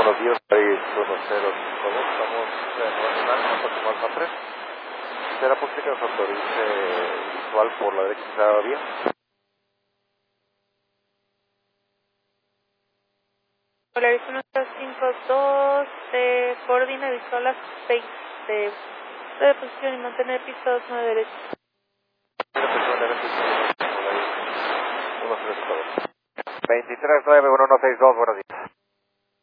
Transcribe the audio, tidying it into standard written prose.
buenos días, 1052, estamos en Nacional, próximo Alfa 3. ¿Será posible que nos autorice visual por la derecha de la vía? Polaris 152, coordina visual a 6 de posición y mantener pista 29 derecha. 239, 1162, buenos días.